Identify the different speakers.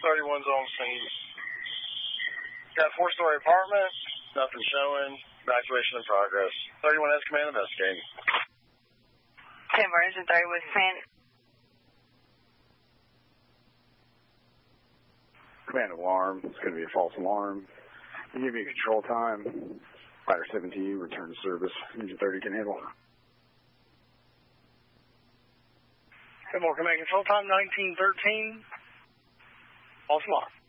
Speaker 1: 31's on scene. Got a 4-story apartment, nothing showing, evacuation in progress. 31 has command investigating.
Speaker 2: 10 version 30 was command.
Speaker 3: Command alarm. It's going to be a false alarm. You give me a control time. Fighter 7 to you. Return to service. Engine 30 can handle.
Speaker 1: Good morning, command control time 1913. False alarm.